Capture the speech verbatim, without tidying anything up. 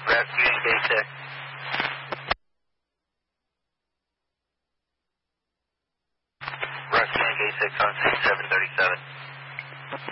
Rescue and K six. Rescue and K six on six seven thirty-seven.